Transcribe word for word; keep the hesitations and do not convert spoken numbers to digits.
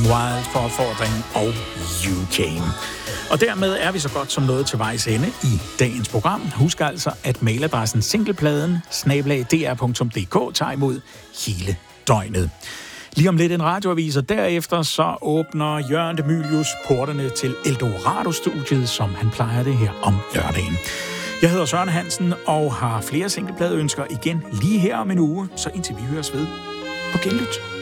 Wild for Fordring og You Came. Og dermed er vi så godt som nået til vejs ende i dagens program. Husk altså, at mailadressen singlepladen snabel-a d r punktum d k tager imod hele døgnet. Lige om lidt en radioavis, og derefter så åbner Jørgen de Mylius portene til Eldorado-studiet, som han plejer det her om lørdagen. Jeg hedder Søren Hansen og har flere singlepladeønsker igen lige her om en uge, så indtil vi høres ved på genlyt.